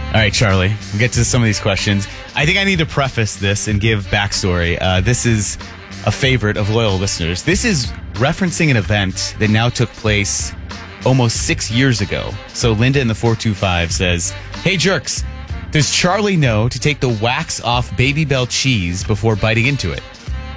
All right, Charlie, we'll get to some of these questions. I think I need to preface this and give backstory. This is a favorite of loyal listeners. This is referencing an event that now took place almost 6 years ago. So Linda in the 425 says, "Hey, jerks, does Charlie know to take the wax off Baby Bell cheese before biting into it?"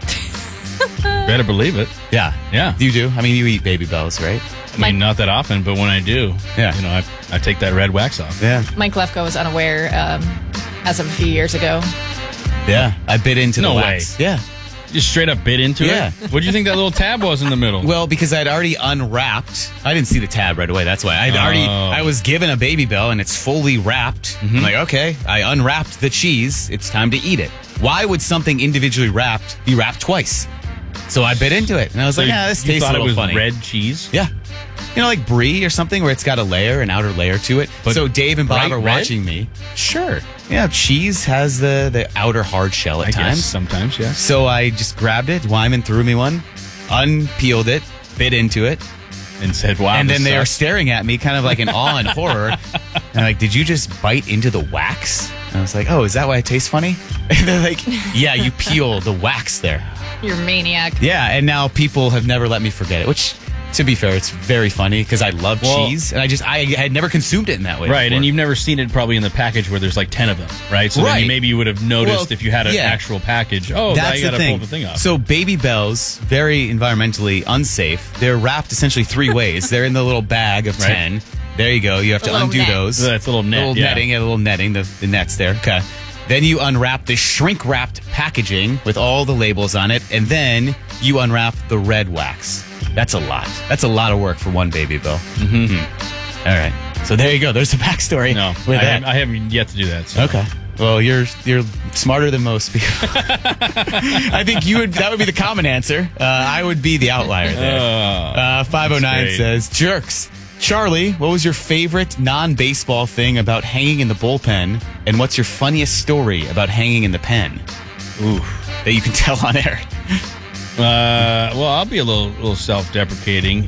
Better believe it. Yeah. Yeah. You do? I mean, you eat Baby Bells, right? I mean, not that often, but when I do, Yeah. I take that red wax off. Yeah. Mike Lefko was unaware as of a few years ago. Yeah. I bit into the wax. way. Yeah. Just straight up bit into Yeah. it? What do you think that little tab was in the middle? Well, because I'd already unwrapped. I didn't see the tab right away. That's why. I was given a Baby Bell and it's fully wrapped. I'm like, okay, I unwrapped the cheese. It's time to eat it. Why would something individually wrapped be wrapped twice? So I bit into it and I was like, yeah, this tastes a little funny. You thought it was red cheese? Yeah. You know, like brie or something where it's got an outer layer to it. But so Dave and Bob bright are red? watching me. Sure. Yeah, cheese has the outer hard shell at I times. guess sometimes, yeah. So I just grabbed it. Wyman threw me one, unpeeled it, bit into it. And said, wow, And then they are sucks. staring at me kind of like in awe and horror. And like, did you just bite into the wax? And I was like, oh, is that why it tastes funny? And they're like, yeah, you peel the wax there. You're a maniac. Yeah, and now people have never let me forget it, which, to be fair, it's very funny because I love cheese. And I had never consumed it in that way Right, before. and you've never seen it probably in the package where there's like 10 of them, right? So Right. then maybe you would have noticed Well, if you had an yeah. actual package. Oh, That's you got the to thing. pull the thing off. So Baby Bells, very environmentally unsafe. They're wrapped essentially three ways. They're in the little bag of Right. 10. There you go. You have The to little undo net. those. That's a little net, little yeah. netting, a little netting, the net's there. Okay. Then you unwrap the shrink-wrapped packaging with all the labels on it, and then you unwrap the red wax. That's a lot. That's a lot of work for one Baby Bell. Mm-hmm. All right. So there you go. There's the backstory. No, with that. I haven't yet to do that. So. Okay. Well, you're smarter than most people. I think that would be the common answer. I would be the outlier there. 509 great. says, jerks. Charlie, what was your favorite non-baseball thing about hanging in the bullpen? And what's your funniest story about hanging in the pen? Ooh, that you can tell on air. Well, I'll be a little self-deprecating.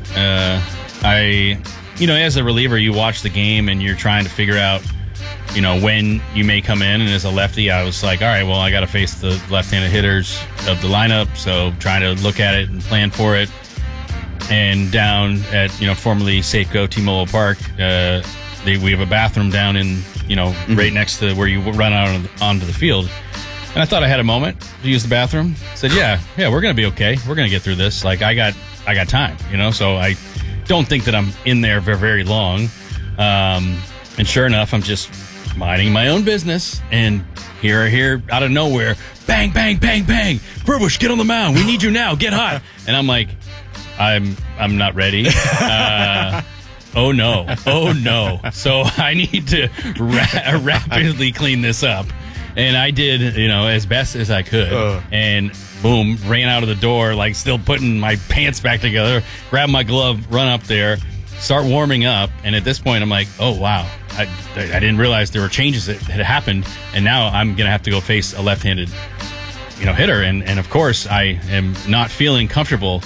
As a reliever, you watch the game and you're trying to figure out, when you may come in. And as a lefty, I was like, all right, well, I got to face the left-handed hitters of the lineup. So trying to look at it and plan for it. And down at, formerly Safeco T-Mobile Park, we have a bathroom down in, right next to where you run out onto the field. And I thought I had a moment to use the bathroom. Said, yeah, we're going to be okay. We're going to get through this. Like, I got time, so I don't think that I'm in there very, very long. And sure enough, I'm just minding my own business. And here, out of nowhere, bang, bang, bang, bang. Verbush, get on the mound. We need you now. Get hot. And I'm like, I'm not ready. Oh no. So I need to rapidly clean this up. And I did, as best as I could. And boom, ran out of the door, like still putting my pants back together, grab my glove, run up there, start warming up. And at this point, I'm like, oh, wow. I didn't realize there were changes that had happened. And now I'm going to have to go face a left-handed, hitter. And of course, I am not feeling comfortable,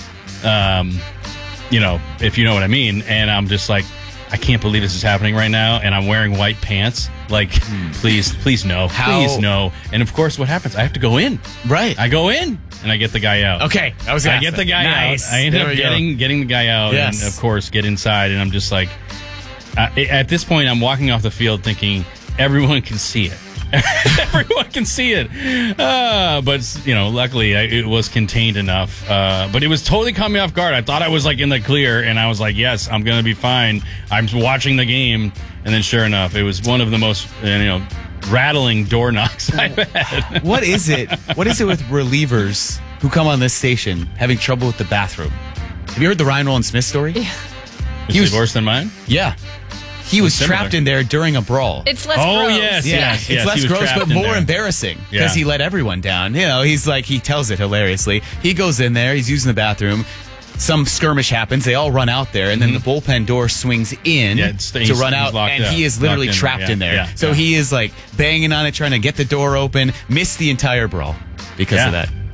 if you know what I mean. And I'm just like, I can't believe this is happening right now, and I'm wearing white pants. Like, please no. Please no. And of course, what happens? I have to go in. Right. I go in, and I get the guy out. Okay. I get the guy out. I end up getting the guy out, Yes. and of course, get inside, and I'm just like, at this point, I'm walking off the field thinking, everyone can see it. Everyone can see it. But, luckily it was contained enough. But it was totally caught me off guard. I thought I was like in the clear, and I was like, yes, I'm going to be fine. I'm watching the game. And then sure enough, it was one of the most, rattling door knocks I've had. What is it? What is it with relievers who come on this station having trouble with the bathroom? Have you heard the Ryan Roland-Smith story? Yeah. Is it worse than mine? Yeah. He was Similar. trapped in there during a brawl. It's less gross. Yes. It's less he was gross, trapped but in more there. embarrassing because Yeah. he let everyone down. He tells it hilariously. He goes in there, he's using the bathroom. Some skirmish happens. They all run out there, and then the bullpen door swings in to run out, and he is literally trapped in there. Yeah. So he is like banging on it, trying to get the door open. Missed the entire brawl because of that.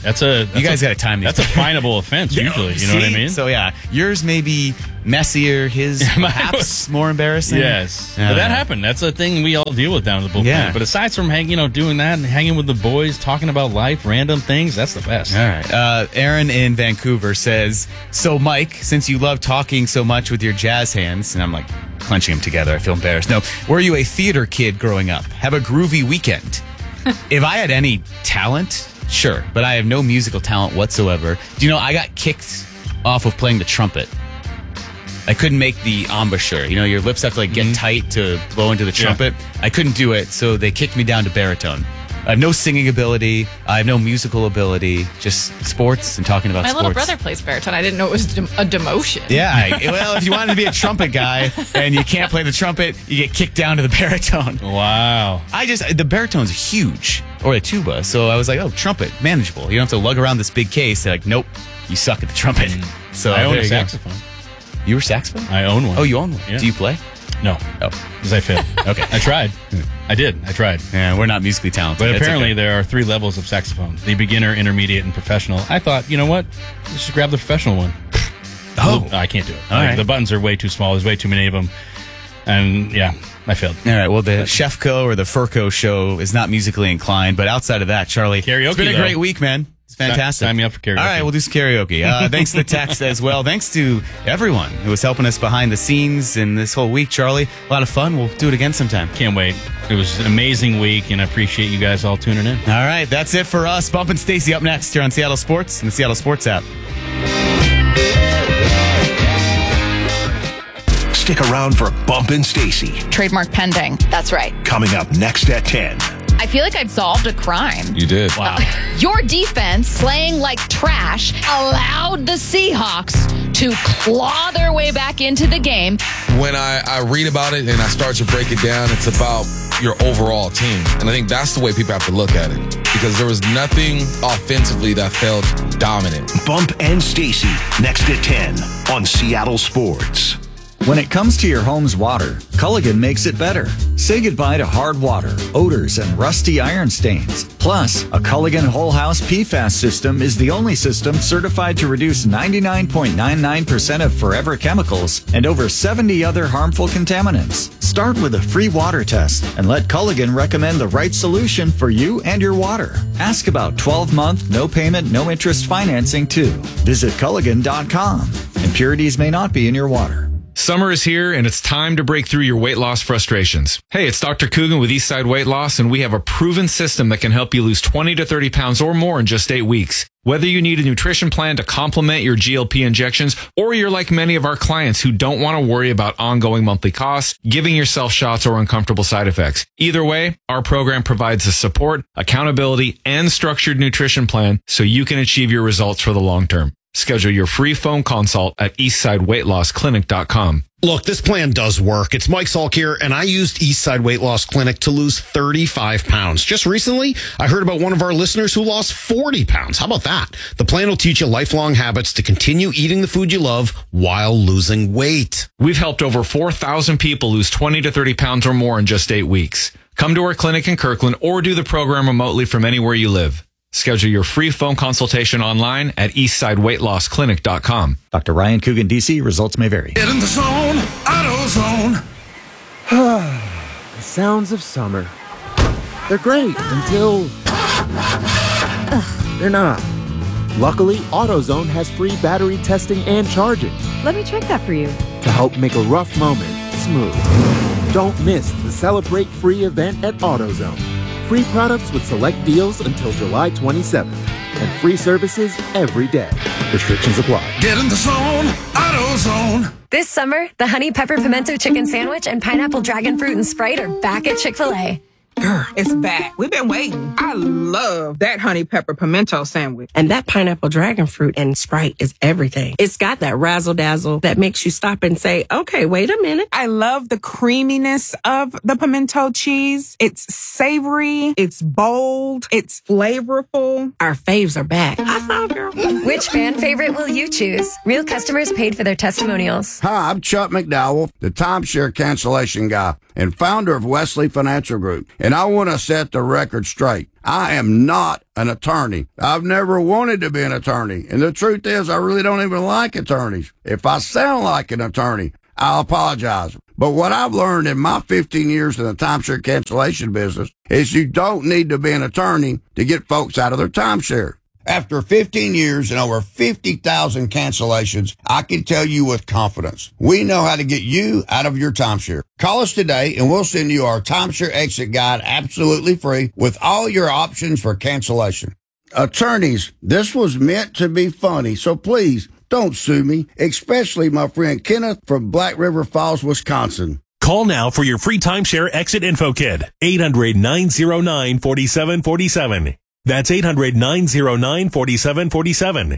You guys got to time these. That's a finable offense usually. You know what I mean? So yeah, yours may be messier, his perhaps more embarrassing. Yes, but that happened. That's a thing we all deal with down at the bullpen. Yeah. But aside from doing that and hanging with the boys, talking about life, random things, that's the best. All right. Aaron in Vancouver says, so Mike, since you love talking so much with your jazz hands, and I'm like clenching them together, I feel embarrassed. No, were you a theater kid growing up? Have a groovy weekend. If I had any talent, sure, but I have no musical talent whatsoever. Do you know, I got kicked off of playing the trumpet. I couldn't make the embouchure. You know, your lips have to get tight to blow into the trumpet. Yeah. I couldn't do it, so they kicked me down to baritone. I have no singing ability. I have no musical ability. Just sports and talking about sports. My little brother plays baritone. I didn't know it was a demotion. Yeah. Well, if you wanted to be a trumpet guy and you can't play the trumpet, you get kicked down to the baritone. Wow. The baritone's huge, or a tuba. So I was like, oh, trumpet, manageable. You don't have to lug around this big case. They're like, nope, you suck at the trumpet. So I own a saxophone. You were saxophone? I own one. Oh, you own one? Yeah. Do you play? No. Oh. Because I failed. Okay. I tried. I tried. Yeah, we're not musically talented. But apparently there are 3 levels of saxophone. The beginner, intermediate, and professional. I thought, you know what? Let's just grab the professional one. Oh. I can't do it. Right. The buttons are way too small. There's way too many of them. And yeah, I failed. All right. Well, the Chefco or the Furco show is not musically inclined. But outside of that, Charlie, karaoke, it's been a great week, man. It's fantastic. Sign me up for karaoke. All right, we'll do some karaoke. Thanks to the text as well. Thanks to everyone who was helping us behind the scenes in this whole week, Charlie. A lot of fun. We'll do it again sometime. Can't wait. It was an amazing week, and I appreciate you guys all tuning in. All right, that's it for us. Bump and Stacy up next here on Seattle Sports and the Seattle Sports app. Stick around for Bump and Stacy. Trademark pending. That's right. Coming up next at 10. I feel like I've solved a crime. You did. Wow. Your defense, playing like trash, allowed the Seahawks to claw their way back into the game. When I read about it and I start to break it down, it's about your overall team. And I think that's the way people have to look at it. Because there was nothing offensively that felt dominant. Bump and Stacy, next at 10 on Seattle Sports. When it comes to your home's water, Culligan makes it better. Say goodbye to hard water, odors, and rusty iron stains. Plus, a Culligan Whole House PFAS system is the only system certified to reduce 99.99% of forever chemicals and over 70 other harmful contaminants. Start with a free water test and let Culligan recommend the right solution for you and your water. Ask about 12-month, no payment, no interest financing too. Visit Culligan.com. Impurities may not be in your water. Summer is here, and it's time to break through your weight loss frustrations. Hey, it's Dr. Coogan with Eastside Weight Loss, and we have a proven system that can help you lose 20 to 30 pounds or more in just 8 weeks. Whether you need a nutrition plan to complement your GLP injections, or you're like many of our clients who don't want to worry about ongoing monthly costs, giving yourself shots, or uncomfortable side effects. Either way, our program provides the support, accountability, and structured nutrition plan so you can achieve your results for the long term. Schedule your free phone consult at eastsideweightlossclinic.com. Look, this plan does work. It's Mike Salk here, and I used Eastside Weight Loss Clinic to lose 35 pounds. Just recently, I heard about one of our listeners who lost 40 pounds. How about that? The plan will teach you lifelong habits to continue eating the food you love while losing weight. We've helped over 4,000 people lose 20 to 30 pounds or more in just 8 weeks. Come to our clinic in Kirkland or do the program remotely from anywhere you live. Schedule your free phone consultation online at eastsideweightlossclinic.com. Dr. Ryan Coogan, D.C. Results may vary. Get in the zone, AutoZone. The sounds of summer. They're great until they're not. Luckily, AutoZone has free battery testing and charging Let me check that for you. to help make a rough moment smooth. Don't miss the Celebrate Free event at AutoZone. Free products with select deals until July 27th. And free services every day. Restrictions apply. Get in the zone, AutoZone. This summer, the Honey Pepper Pimento Chicken Sandwich and Pineapple Dragon Fruit and Sprite are back at Chick-fil-A. Girl, it's back. We've been waiting. I love that honey pepper pimento sandwich. And that pineapple dragon fruit and Sprite is everything. It's got that razzle dazzle that makes you stop and say, okay, wait a minute. I love the creaminess of the pimento cheese. It's savory. It's bold. It's flavorful. Our faves are back. I saw, girl. Which fan favorite will you choose? Real customers paid for their testimonials. Hi, I'm Chuck McDowell, the timeshare cancellation guy and founder of Wesley Financial Group. And I want to set the record straight. I am not an attorney. I've never wanted to be an attorney. And the truth is, I really don't even like attorneys. If I sound like an attorney, I'll apologize. But what I've learned in my 15 years in the timeshare cancellation business is you don't need to be an attorney to get folks out of their timeshare. After 15 years and over 50,000 cancellations, I can tell you with confidence, we know how to get you out of your timeshare. Call us today and we'll send you our timeshare exit guide absolutely free with all your options for cancellation. Attorneys, this was meant to be funny, so please don't sue me, especially my friend Kenneth from Black River Falls, Wisconsin. Call now for your free timeshare exit info kit. 800-909-4747. That's 800-909-4747.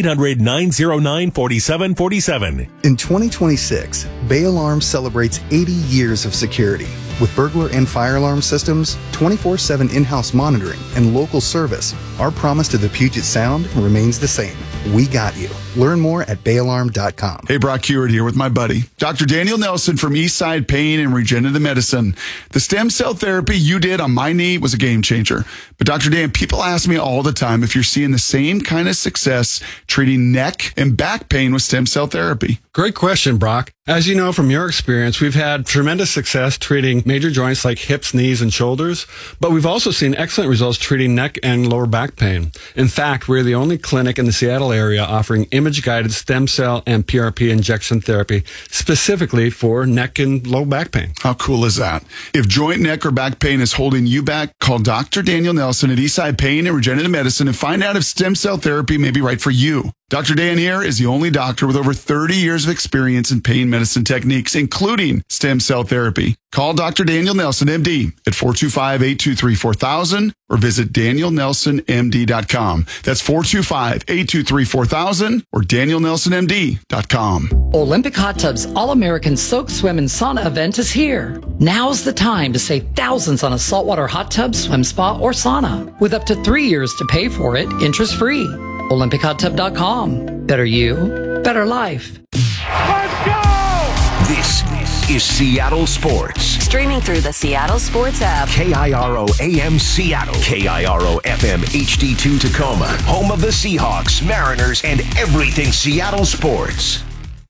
800-909-4747. In 2026, Bay Alarm celebrates 80 years of security. With burglar and fire alarm systems, 24/7 in-house monitoring, and local service, our promise to the Puget Sound remains the same. We got you. Learn more at bayalarm.com. Hey, Brock Hewitt here with my buddy, Dr. Daniel Nelson from Eastside Pain and Regenerative Medicine. The stem cell therapy you did on my knee was a game changer. But Dr. Dan, people ask me all the time if you're seeing the same kind of success treating neck and back pain with stem cell therapy. Great question, Brock. As you know from your experience, we've had tremendous success treating major joints like hips, knees, and shoulders, but we've also seen excellent results treating neck and lower back pain. In fact, we're the only clinic in the Seattle area offering image-guided stem cell and PRP injection therapy specifically for neck and low back pain. How cool is that? If joint, neck, or back pain is holding you back, call Dr. Daniel Nelson at Eastside Pain and Regenerative Medicine and find out if stem cell therapy may be right for you. Dr. Dan here is the only doctor with over 30 years of experience in pain medicine techniques, including stem cell therapy. Call Dr. Daniel Nelson, MD, at 425-823-4000 or visit danielnelsonmd.com. That's 425-823-4000 or danielnelsonmd.com. Olympic Hot Tub's All-American Soak, Swim, and Sauna event is here. Now's the time to save thousands on a saltwater hot tub, swim spa, or sauna. With up to 3 years to pay for it, interest-free. OlympichotTub.com. Better you, better life. Let's go! This is Seattle Sports. Streaming through the Seattle Sports app. KIRO AM Seattle. KIRO FM HD2 Tacoma. Home of the Seahawks, Mariners, and everything Seattle sports.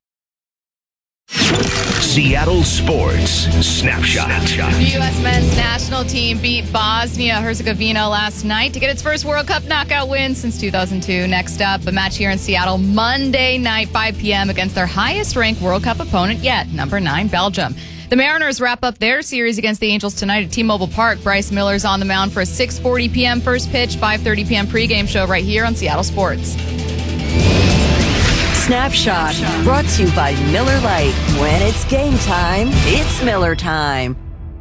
Seattle Sports Snapshot. The U.S. men's national team beat Bosnia-Herzegovina last night to get its first World Cup knockout win since 2002. Next up, a match here in Seattle Monday night, 5 p.m. against their highest-ranked World Cup opponent yet, number 9, Belgium. The Mariners wrap up their series against the Angels tonight at T-Mobile Park. Bryce Miller's on the mound for a 6:40 p.m. first pitch, 5:30 p.m. pregame show right here on Seattle Sports. Snapshot, brought to you by Miller Lite. When it's game time, it's Miller time.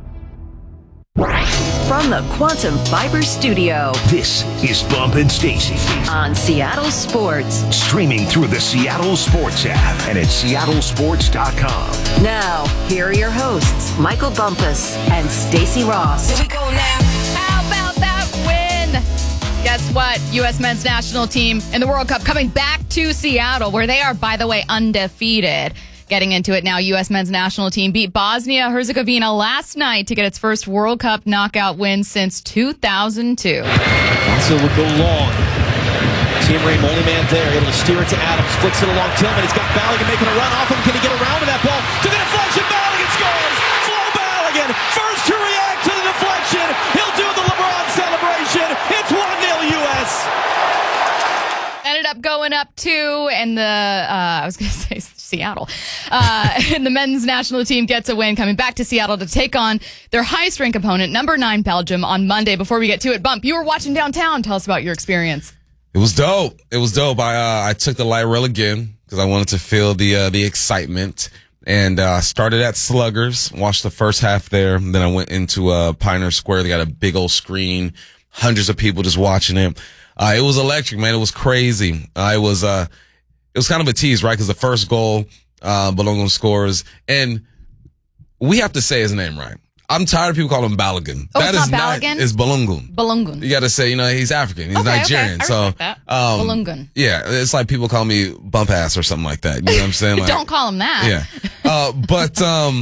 From the Quantum Fiber Studio, this is Bump and Stacy on Seattle Sports. Streaming through the Seattle Sports app and at seattlesports.com. Now, here are your hosts, Michael Bumpus and Stacy Ross. Here we go now. How about that win? Guess what? U.S. men's national team in the World Cup coming back to Seattle, where they are, by the way, undefeated. Getting into it now, U.S. men's national team beat Bosnia-Herzegovina last night to get its first World Cup knockout win since 2002. Also will go long. Tim Ream, only man there, able to steer it to Adams, flicks it along Tillman. He's got Balogun making a run off him. Can he get around to that ball? To the deflection, Balogun scores! Flo Balogun, first to react to the deflection. He'll do the LeBron celebration. It's 1-0 U.S. Ended up going up 2, and I was going to say Seattle. And the men's national team gets a win, coming back to Seattle to take on their highest-ranked opponent, number 9 Belgium, on Monday. Before we get to it, Bump, you were watching downtown. Tell us about your experience. It was dope. I took the light rail again because I wanted to feel the excitement, and started at Sluggers, watched the first half there. And then I went into Pioneer Square. They got a big old screen, hundreds of people just watching it. It was electric, man. It was crazy. It was kind of a tease, right? Because the first goal, Balogun scores, and we have to say his name right. I'm tired of people calling him Balogun. Oh, that it's not Balogun? It's Balogun. Balogun. You got to say, he's African. He's Nigerian. Okay. I respect that. Balogun. Yeah, it's like people call me bump ass or something like that. You know what I'm saying? Like, don't call him that. Yeah. But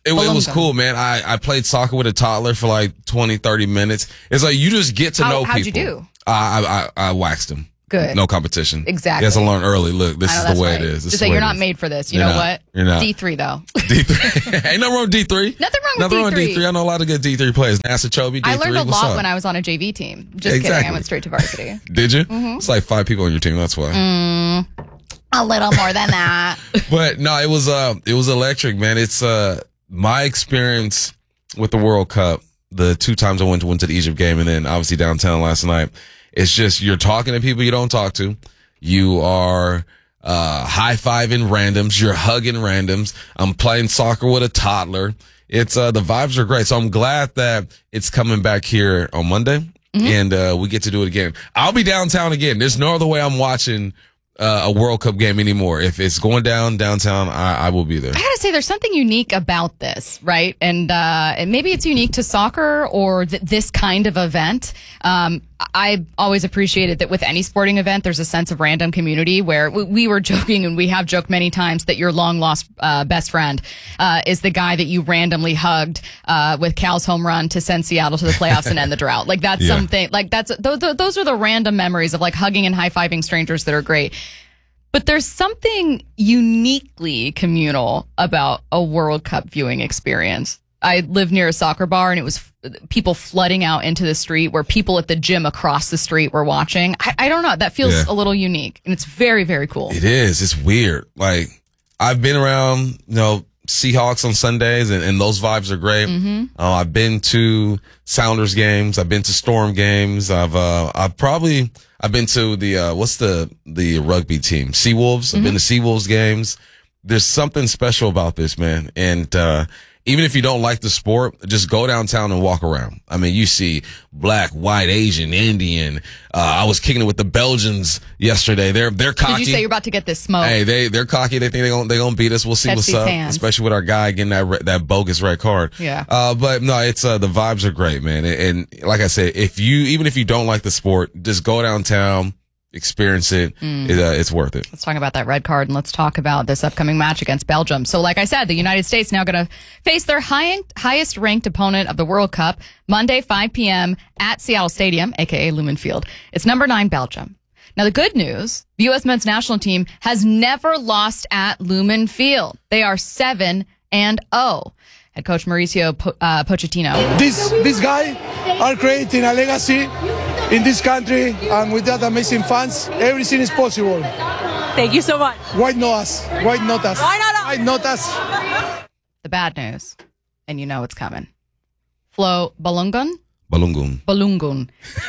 It was cool, man. I played soccer with a toddler for like 20, 30 minutes. It's like you just get to know people. How'd you do? I waxed him. Good. No competition. Exactly. You have to learn early. Look, this is the way it is. Just say you're not made for this. You know what? You're not. D3 though. D3. Ain't nothing wrong with D3. Nothing wrong with D3. I know a lot of good D3 players. NASA Chobe, D3. I learned a What's lot up? when I was on a JV team. Just kidding. I went straight to varsity. Did you? Mhm. It's like 5 people on your team. That's why. A little more than that. But no, it was electric, man. It's my experience with the World Cup. The 2 times I went to the Egypt game, and then obviously downtown last night. It's just you're talking to people you don't talk to. You are high-fiving randoms. You're hugging randoms. I'm playing soccer with a toddler. It's the vibes are great. So I'm glad that it's coming back here on Monday, and we get to do it again. I'll be downtown again. There's no other way I'm watching a World Cup game anymore. If it's going downtown, I will be there. I gotta say, there's something unique about this, right? And maybe it's unique to soccer or this kind of event. I always appreciated that with any sporting event, there's a sense of random community where we were joking, and we have joked many times, that your long lost best friend is the guy that you randomly hugged with Cal's home run to send Seattle to the playoffs and end the drought. Like that's something, like those are the random memories of like hugging and high-fiving strangers that are great. But there's something uniquely communal about a World Cup viewing experience. I live near a soccer bar, and it was people flooding out into the street where people at the gym across the street were watching. I don't know. That feels a little unique, and it's very, very cool. It is. It's weird. Like, I've been around, Seahawks on Sundays, and those vibes are great. I've been to Sounders games. I've been to Storm games. I've been to the, what's the rugby team? Seawolves. I've been to Seawolves games. There's something special about this, man. And, even if you don't like the sport, just go downtown and walk around. I mean, you see black, white, Asian, Indian. I was kicking it with the Belgians yesterday. They're cocky. Did you say you're about to get this smoke? Hey, they're cocky. They think they're gonna beat us. We'll see Catch what's these up. hands. Especially with our guy getting that bogus red card. Yeah. But no, it's the vibes are great, man. And like I said, even if you don't like the sport, just go downtown. Experience it. It's worth it. Let's talk about that red card, and let's talk about this upcoming match against Belgium. So like I said, the United States now going to face their highest ranked opponent of the World Cup Monday, 5 p.m. at Seattle Stadium, aka Lumen Field. It's number 9 Belgium. Now the good news, the U.S. men's national team has never lost at Lumen Field. They are 7-0. Head coach Mauricio Pochettino. This guy are creating a legacy in this country, and with that amazing fans, everything is possible. Thank you so much. Why not us? Why not us? Why not us? The bad news, and you know it's coming. Flo Balungun? Balungun.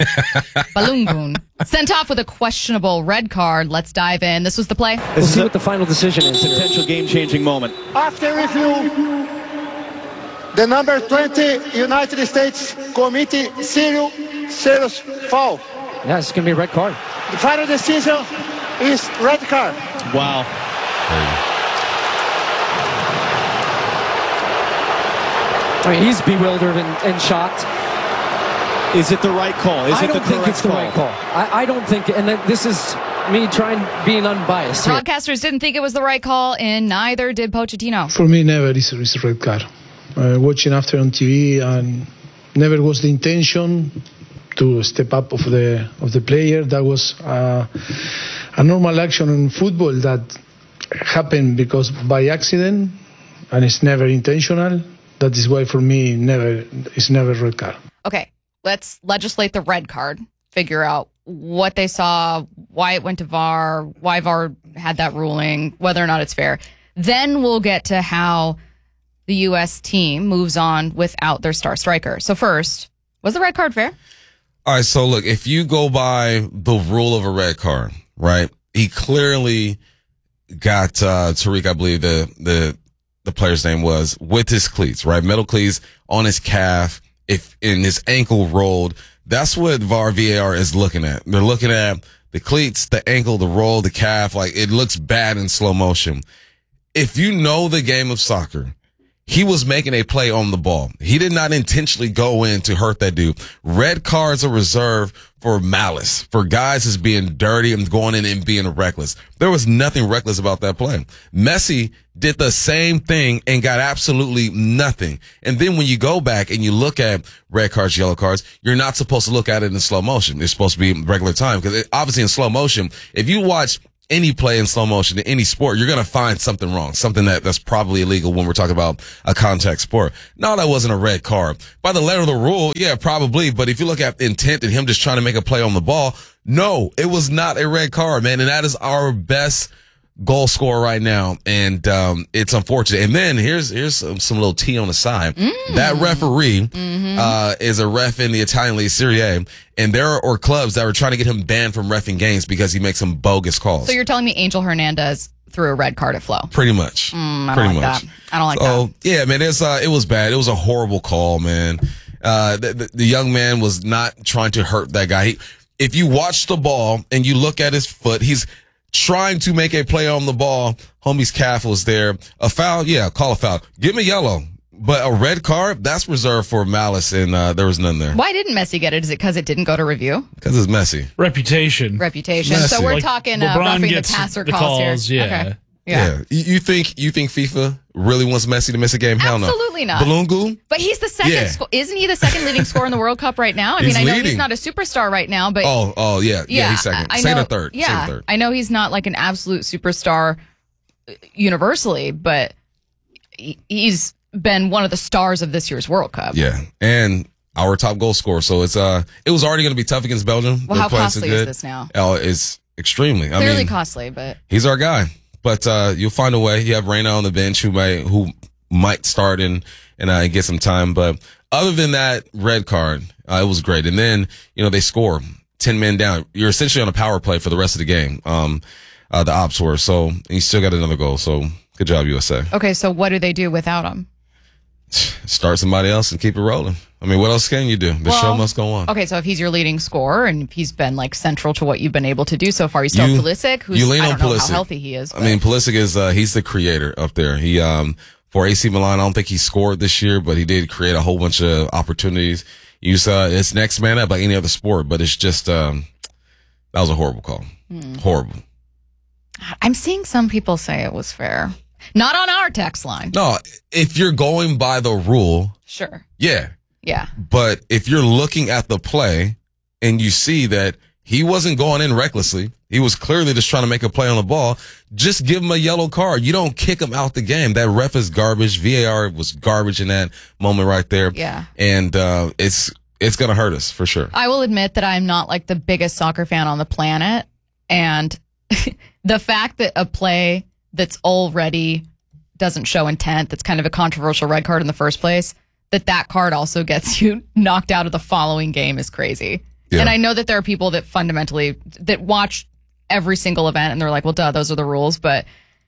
Sent off with a questionable red card. Let's dive in. This was the play. We'll see what the final decision is. Potential game-changing moment. After review, the number 20 United States committee serious foul. Yeah, it's going to be a red card. The final decision is red card. Wow. I mean, he's bewildered and shocked. Is it the right call? I don't think it's the right call. I don't think, and this is me being unbiased here. Broadcasters didn't think it was the right call, and neither did Pochettino. For me, never is a red card. Watching after on TV, and never was the intention to step up of the player. That was a normal action in football that happened because by accident, and it's never intentional. That is why for me, it's never red card. Okay, let's legislate the red card. Figure out what they saw, why it went to VAR, why VAR had that ruling, whether or not it's fair. Then we'll get to how the U.S. team moves on without their star striker. So first, was the red card fair? All right, so look, if you go by the rule of a red card, right? He clearly got Tariq, I believe the player's name was, with his cleats, right? Metal cleats on his calf, if in his ankle rolled. That's what VAR is looking at. They're looking at the cleats, the ankle, the roll, the calf. Like, it looks bad in slow motion. If you know the game of soccer, he was making a play on the ball. He did not intentionally go in to hurt that dude. Red cards are reserved for malice, for guys who's being dirty and going in and being reckless. There was nothing reckless about that play. Messi did the same thing and got absolutely nothing. And then when you go back and you look at red cards, yellow cards, you're not supposed to look at it in slow motion. It's supposed to be regular time, because obviously in slow motion, if you watch any play in slow motion in any sport, you're going to find something wrong, something that's probably illegal when we're talking about a contact sport. No, that wasn't a red card. By the letter of the rule, yeah, probably. But if you look at intent and him just trying to make a play on the ball, no, it was not a red card, man. And that is our best goal scorer right now. And it's unfortunate. And then here's some little tea on the side. That referee is a ref in the Italian League Serie A. And there are clubs that were trying to get him banned from reffing games because he makes some bogus calls. So you're telling me Angel Hernandez threw a red card at Flo? Pretty much. I don't like that. I don't like that. Oh, yeah, man, it was bad. It was a horrible call, man. The young man was not trying to hurt that guy. If you watch the ball and you look at his foot, he's trying to make a play on the ball. Homie's calf was there. A foul? Yeah, call a foul. Give me yellow. But a red card, that's reserved for malice, and there was none there. Why didn't Messi get it? Is it because it didn't go to review? Because it's Messi. Reputation. Messi. So we're talking roughing the passer calls here. Yeah. Okay. Yeah. You think FIFA really wants Messi to miss a game? Hell no. Absolutely not. Balloon Goo? But he's the second. Isn't he the second leading scorer in the World Cup right now? I mean, I know he's not a superstar right now, but oh yeah, he's second. Second or third. Yeah, second or third. I know he's not like an absolute superstar universally, but he's been one of the stars of this year's World Cup. Yeah, and our top goal scorer. So it was already going to be tough against Belgium. Well, how costly is this now? Oh, it's extremely. Clearly costly, but he's our guy. But you'll find a way. You have Reyna on the bench who might start and get some time. But other than that red card, it was great. And then they score 10 men down. You're essentially on a power play for the rest of the game. The ops were so you still got another goal. So good job, USA. Okay, so what do they do without him? Start somebody else and keep it rolling. I mean, what else can you do? The show must go on. Okay, so if he's your leading scorer and he's been central to what you've been able to do so far, you still have Pulisic, who's I don't know how healthy he is. But. I mean, Pulisic is he's the creator up there. He for AC Milan, I don't think he scored this year, but he did create a whole bunch of opportunities. It's next man up like any other sport, but it's just that was a horrible call. Horrible. I'm seeing some people say it was fair. Not on our text line. No, if you're going by the rule. Sure. Yeah. Yeah. But if you're looking at the play and you see that he wasn't going in recklessly, he was clearly just trying to make a play on the ball, just give him a yellow card. You don't kick him out the game. That ref is garbage. VAR was garbage in that moment right there. Yeah. And it's going to hurt us for sure. I will admit that I'm not the biggest soccer fan on the planet. And the fact that a play that's already doesn't show intent, that's kind of a controversial red card in the first place, that card also gets you knocked out of the following game is crazy. Yeah. And I know that there are people that fundamentally that watch every single event and they're like, well, duh, those are the rules. But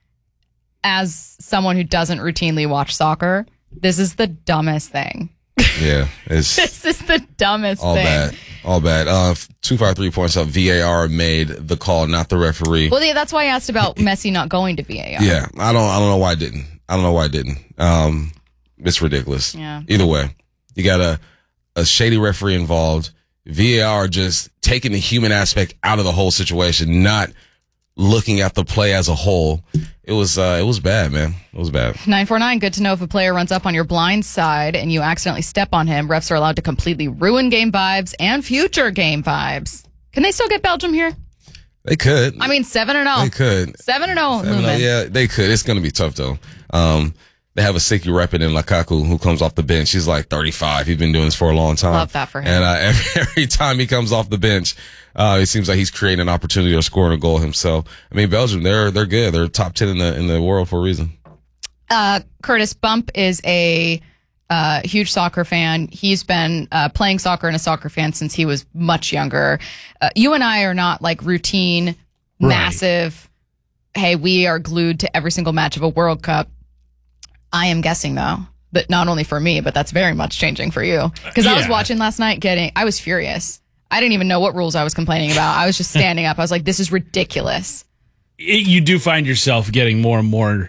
as someone who doesn't routinely watch soccer, this is the dumbest thing. Yeah. This is the dumbest thing. All bad. 253 points up. VAR made the call, not the referee. Well, yeah, that's why I asked about Messi not going to VAR. Yeah. I don't know why I didn't. It's ridiculous. Yeah. Either way, you got a shady referee involved. VAR just taking the human aspect out of the whole situation, not looking at the play as a whole. It was bad, man. It was bad. 949, good to know if a player runs up on your blind side and you accidentally step on him, refs are allowed to completely ruin game vibes and future game vibes. Can they still get Belgium here? They could. I mean, 7-0. They could. 7-0, Lumen. Yeah, they could. It's going to be tough, though. They have a sicky repping in Lukaku who comes off the bench. He's 35. He's been doing this for a long time. Love that for him. And every time he comes off the bench, it seems like he's creating an opportunity or scoring a goal himself. I mean, Belgium, they're good. They're top 10 in the world for a reason. Curtis Bump is a huge soccer fan. He's been playing soccer and a soccer fan since he was much younger. You and I are not routine, massive, hey, we are glued to every single match of a World Cup. I am guessing, though, that not only for me, but that's very much changing for you. Because I was watching last night I was furious. I didn't even know what rules I was complaining about. I was just standing up. I was like, this is ridiculous. You do find yourself getting more and more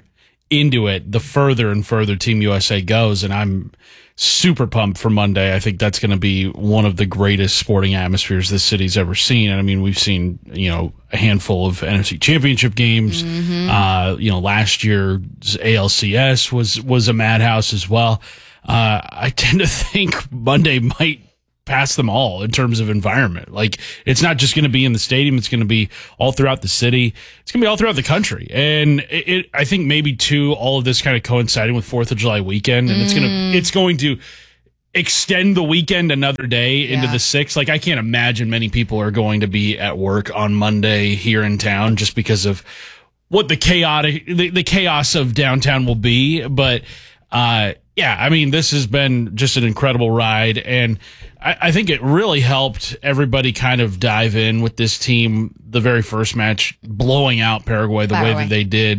into it, the further and further Team USA goes, and I'm super pumped for Monday. I think that's going to be one of the greatest sporting atmospheres this city's ever seen. And I mean, we've seen, a handful of NFC championship games. Last year's ALCS was a madhouse as well. I tend to think Monday might pass them all in terms of environment. Like, it's not just going to be in the stadium. It's going to be all throughout the city. It's going to be all throughout the country. And I think maybe too, all of this kind of coinciding with 4th of July weekend. And it's going to extend the weekend another day into the 6th. Like, I can't imagine many people are going to be at work on Monday here in town just because of what the chaos of downtown will be. But, I mean, this has been just an incredible ride, and I think it really helped everybody kind of dive in with this team. The very first match, blowing out Paraguay the way that they did,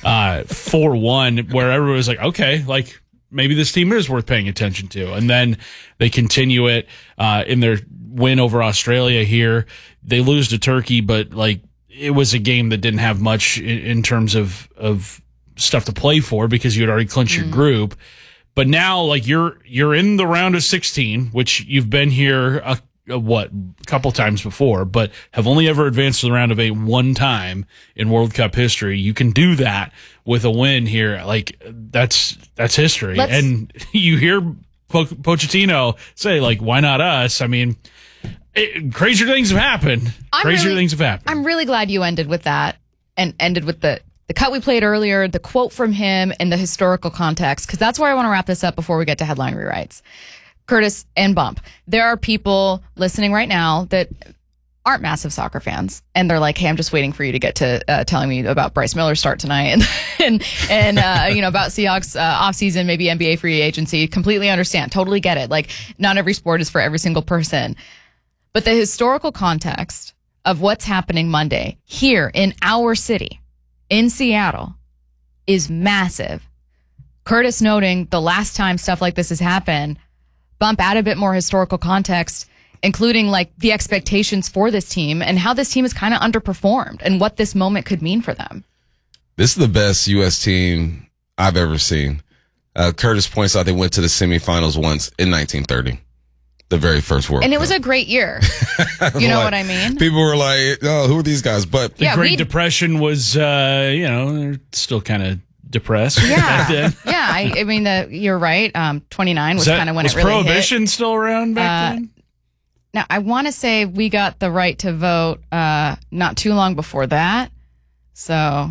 4-1, where everybody was like, okay, like maybe this team is worth paying attention to. And then they continue it in their win over Australia here. They lose to Turkey, but like it was a game that didn't have much in terms of stuff to play for because you had already clinched your group. But now, like, you're in the round of 16, which you've been here a couple times before, but have only ever advanced to the round of 8 one time in World Cup history. You can do that with a win here. Like, that's history. And you hear Pochettino say, like, why not us? I mean, crazier things have happened. I'm really glad you ended with that and ended with the cut we played earlier, the quote from him, and the historical context, because that's where I want to wrap this up before we get to headline rewrites. Curtis and Bump, there are people listening right now that aren't massive soccer fans, and they're like, hey, I'm just waiting for you to get to telling me about Bryce Miller's start tonight and about Seahawks offseason, maybe NBA free agency. Completely understand. Totally get it. Like, not every sport is for every single person. But the historical context of what's happening Monday here in our city, in Seattle, is massive. Curtis noting the last time stuff like this has happened. Bump, add a bit more historical context, including like the expectations for this team and how this team has kind of underperformed and what this moment could mean for them. This is the best U.S. team I've ever seen. Curtis points out they went to the semifinals once in 1930. The very first World Cup. And it was a great year. You know what I mean? People were like, oh, who are these guys? But the Great Depression was, they're still kind of depressed. Back then. Yeah. I mean, you're right. 29 was kind of when it really hit. Was Prohibition still around back then? Now, I want to say we got the right to vote not too long before that. So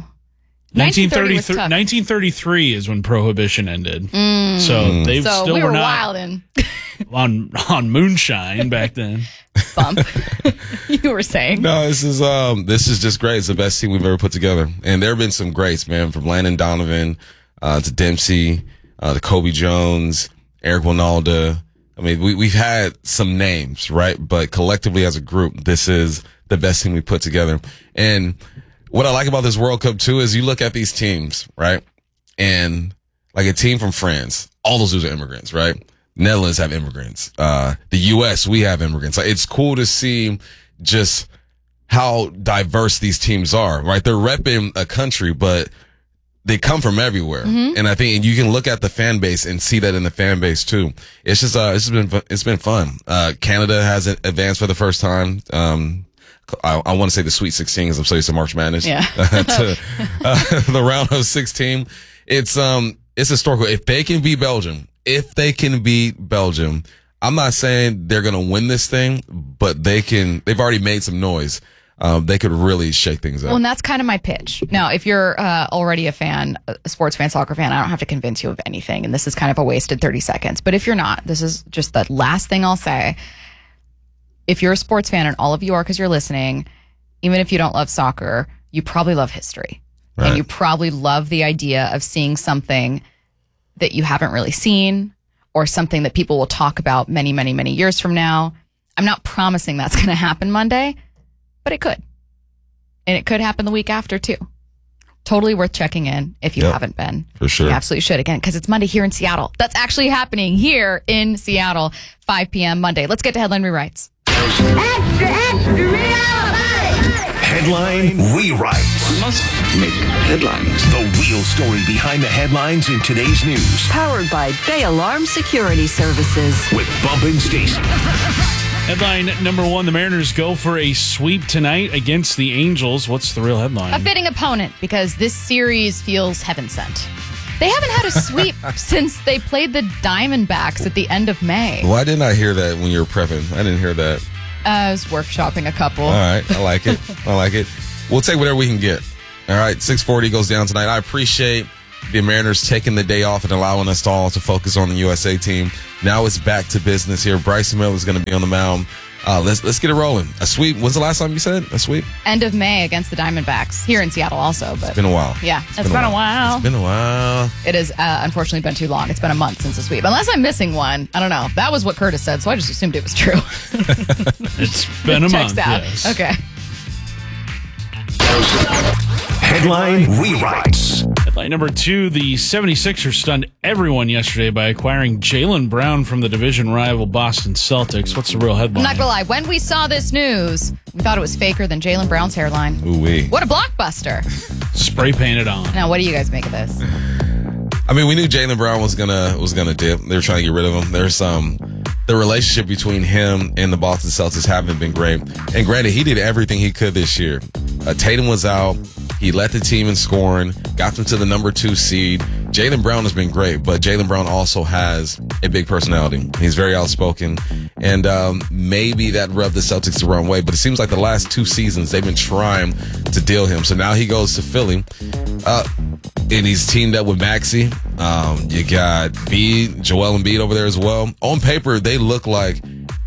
1933 is when Prohibition ended. So they still were not wilding. on moonshine back then. Bump. You were saying. No, this is just great. It's the best team we've ever put together. And there have been some greats, man, from Landon Donovan to Dempsey, to Kobe Jones, Eric Winalda. I mean, we've had some names, right? But collectively as a group, this is the best team we put together. And what I like about this World Cup too is you look at these teams, right? And like a team from France, all those dudes are immigrants, right? Netherlands have immigrants. The U.S., we have immigrants. Like, it's cool to see just how diverse these teams are, right? They're repping a country, but they come from everywhere. And I think you can look at the fan base and see that in the fan base too. It's just, it's been fun. Canada has advanced for the first time. I want to say the Sweet 16 because I'm so used to March Madness. Yeah. To the round of 16. It's historical. If they can beat Belgium, I'm not saying they're going to win this thing, but they've already made some noise. They could really shake things up. Well, and that's kind of my pitch. Now, if you're already a fan, a sports fan, soccer fan, I don't have to convince you of anything, and this is kind of a wasted 30 seconds. But if you're not, this is just the last thing I'll say. If you're a sports fan, and all of you are because you're listening, even if you don't love soccer, you probably love history. Right. And you probably love the idea of seeing something that you haven't really seen or something that people will talk about many, many, many years from now. I'm not promising that's going to happen Monday, but it could. And it could happen the week after too. Totally worth checking in if you haven't been. For sure. You absolutely should. Again, because it's Monday here in Seattle. That's actually happening here in Seattle, 5 p.m. Monday. Let's get to headline rewrites. Extra, extra, Headline Rewrite. Must make headlines. The real story behind the headlines in today's news. Powered by Bay Alarm Security Services. With Bump and Stacy. Headline number one, the Mariners go for a sweep tonight against the Angels. What's the real headline? A fitting opponent because this series feels heaven sent. They haven't had a sweep since they played the Diamondbacks at the end of May. Why didn't I hear that when you were prepping? I didn't hear that. I was workshopping a couple. All right. I like it. I like it. We'll take whatever we can get. All right. 640 goes down tonight. I appreciate the Mariners taking the day off and allowing us all to focus on the USA team. Now it's back to business here. Bryson Miller is going to be on the mound. Let's get it rolling. A sweep. When's the last time you said a sweep? End of May against the Diamondbacks here in Seattle also. But it's been a while. Yeah, it's been a while. It's been a while. It has unfortunately been too long. It's been a month since the sweep. Unless I'm missing one. I don't know. That was what Curtis said, so I just assumed it was true. It's been a month, out. yes. Okay. Headline Rewrites. Headline number two, the 76ers stunned everyone yesterday by acquiring Jaylen Brown from the division rival Boston Celtics. What's the real headline? I'm not gonna lie. When we saw this news, we thought it was faker than Jaylen Brown's hairline. Ooh-wee. What a blockbuster. Spray painted on. Now, what do you guys make of this? I mean, we knew Jaylen Brown was gonna dip. They were trying to get rid of him. There's the relationship between him and the Boston Celtics haven't been great. And granted, he did everything he could this year. Tatum was out. He led the team in scoring, got them to the number 2 seed. Jaylen Brown has been great, but Jaylen Brown also has a big personality. He's very outspoken, and maybe that rubbed the Celtics the wrong way, but it seems like the last 2 seasons they've been trying to deal him. So now he goes to Philly, and he's teamed up with Maxey. You got Joel Embiid over there as well. On paper, they look like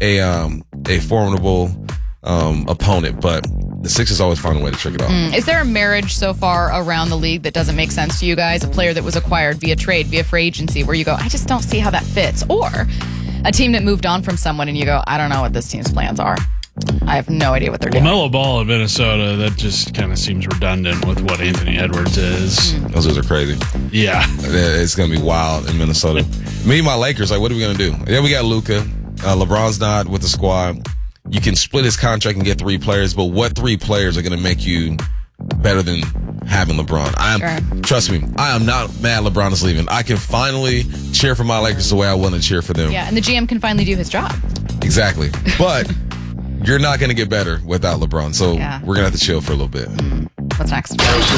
a formidable opponent, but the Sixers always find a way to trick it off. Is there a marriage so far around the league that doesn't make sense to you guys? A player that was acquired via trade, via free agency, where you go, I just don't see how that fits. Or a team that moved on from someone and you go, I don't know what this team's plans are. I have no idea what they're doing. LaMelo Ball in Minnesota, that just kind of seems redundant with what Anthony Edwards is. Those guys are crazy. Yeah. It's going to be wild in Minnesota. Me and my Lakers, what are we going to do? Yeah, we got Luka. LeBron's not with the squad. You can split his contract and get 3 players, but what 3 players are going to make you better than having LeBron? Trust me, I am not mad LeBron is leaving. I can finally cheer for my Lakers the way I want to cheer for them. Yeah, and the GM can finally do his job. Exactly. But you're not going to get better without LeBron, so we're going to have to chill for a little bit. What's next?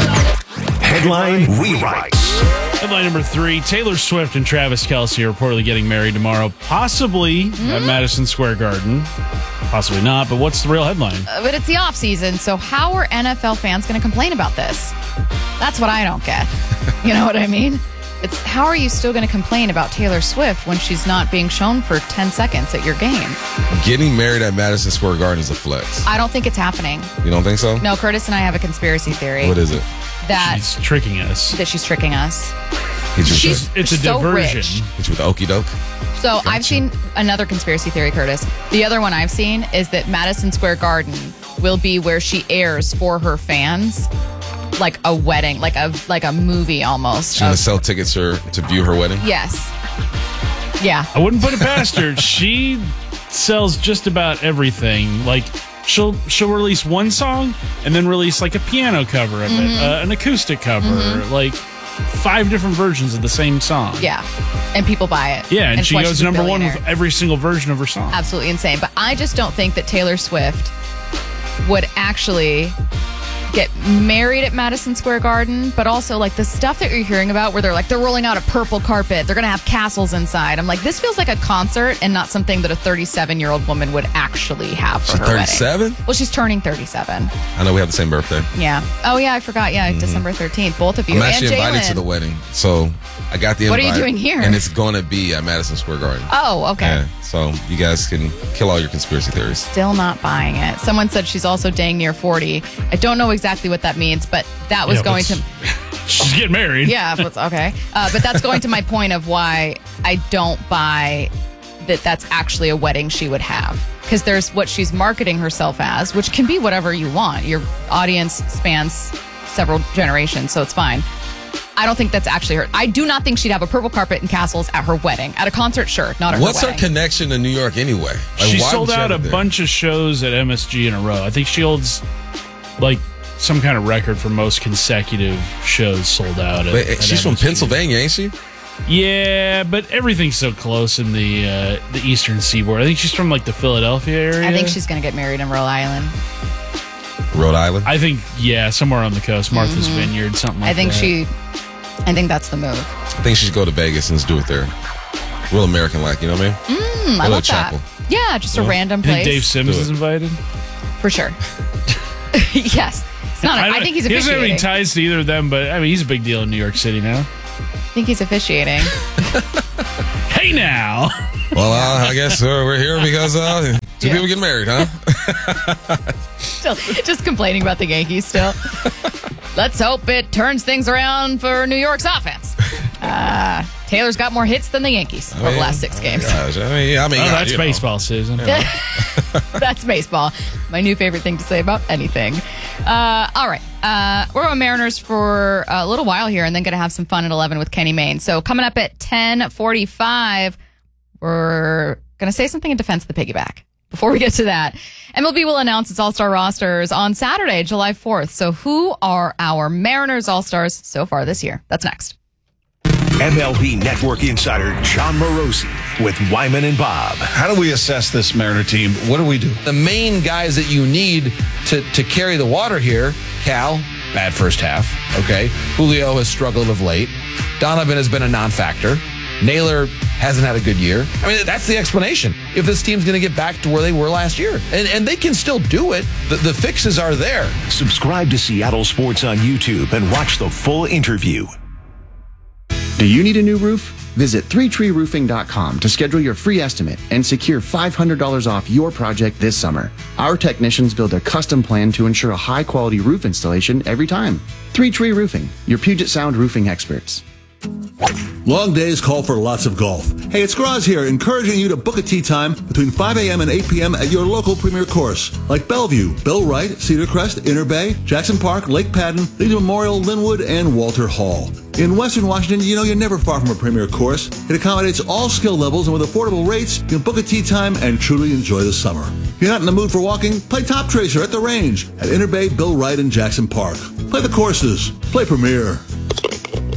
Headline Rewrites. Headline number 3, Taylor Swift and Travis Kelce are reportedly getting married tomorrow, possibly at Madison Square Garden. Possibly not, but what's the real headline? But it's the off season, so how are NFL fans going to complain about this? That's what I don't get. You know what I mean? It's how are you still going to complain about Taylor Swift when she's not being shown for 10 seconds at your game? Getting married at Madison Square Garden is a flex. I don't think it's happening. You don't think so? No, Curtis and I have a conspiracy theory. What is it? That she's tricking us. That she's tricking us. It's a diversion. Rich. It's with Okie Doke. So I've seen another conspiracy theory, Curtis. The other one I've seen is that Madison Square Garden will be where she airs for her fans, like a wedding, like a movie almost. She's going to sell tickets to view her wedding? Yes. Yeah. I wouldn't put it past her. She sells just about everything. Like she'll release one song and then release like a piano cover of it, an acoustic cover, like 5 different versions of the same song. Yeah. And people buy it. Yeah, and she goes number 1 with every single version of her song. Absolutely insane. But I just don't think that Taylor Swift would actually get married at Madison Square Garden, but also like the stuff that you're hearing about where they're rolling out a purple carpet, they're going to have castles inside. I'm like, this feels like a concert and not something that a 37-year-old woman would actually have for her 37? wedding. Well, she's turning 37. I know we have the same birthday. Yeah. Oh, yeah, I forgot. Yeah, December 13th. Both of you. I'm actually and invited to the wedding, so I got the invite. What are you doing here? And it's going to be at Madison Square Garden. Oh, okay. Yeah, so you guys can kill all your conspiracy theories. Still not buying it. Someone said she's also dang near 40. I don't know exactly what that means, but that was going to... She's getting married. Yeah, okay. But that's going to my point of why I don't buy that that's actually a wedding she would have. Because there's what she's marketing herself as, which can be whatever you want. Your audience spans several generations, so it's fine. I don't think that's actually her. I do not think she'd have a purple carpet and castles at her wedding. At a concert, sure, not at What's her her wedding. connection to New York anyway? She sold out a bunch of shows at MSG in a row. I think she holds like some kind of record for most consecutive shows sold out. But she's from Pennsylvania, ain't she? Yeah, but everything's so close in the Eastern Seaboard. I think she's from like the Philadelphia area. I think she's going to get married in Rhode Island. Rhode Island? I think, yeah, somewhere on the coast. Martha's Vineyard, something like that. I think that's the move. I think she should go to Vegas and just do it there. Real American-like, you know what I mean? I love that. Yeah, just a random place. Dave Sims is invited? For sure. Yes. It's not. I think he's officiating. He doesn't have any ties to either of them, but I mean, he's a big deal in New York City now. I think he's officiating. Hey now. Well, I guess we're here because two people get married, huh? Still, just complaining about the Yankees still. Let's hope it turns things around for New York's offense. Taylor's got more hits than the Yankees over the last 6 games. Gosh, that's baseball, Susan. That's baseball. My new favorite thing to say about anything. All right. We're on Mariners for a little while here and then going to have some fun at 11 with Kenny Mayne. So coming up at 10:45, we're going to say something in defense of the piggyback. Before we get to that, MLB will announce its All-Star rosters on Saturday, July 4th. So who are our Mariners All-Stars so far this year? That's next. MLB Network insider John Morosi with Wyman and Bob. How do we assess this Mariner team? What do we do? The main guys that you need to carry the water here, Cal, bad first half. Okay. Julio has struggled of late. Donovan has been a non-factor. Naylor hasn't had a good year. I mean, that's the explanation. If this team's going to get back to where they were last year. And they can still do it. The fixes are there. Subscribe to Seattle Sports on YouTube and watch the full interview. Do you need a new roof? Visit 3treeroofing.com to schedule your free estimate and secure $500 off your project this summer. Our technicians build a custom plan to ensure a high-quality roof installation every time. 3 Tree Roofing, your Puget Sound roofing experts. Long days call for lots of golf. Hey, it's Graz here, encouraging you to book a tee time between 5 a.m. and 8 p.m. at your local premier course, like Bellevue, Bill Wright, Cedar Crest, Inner Bay, Jackson Park, Lake Padden, Legion Memorial, Linwood, and Walter Hall. In Western Washington, you know you're never far from a premier course. It accommodates all skill levels, and with affordable rates, you can book a tee time and truly enjoy the summer. If you're not in the mood for walking, play Top Tracer at the range at Inner Bay, Bill Wright, and Jackson Park. Play the courses. Play Premier.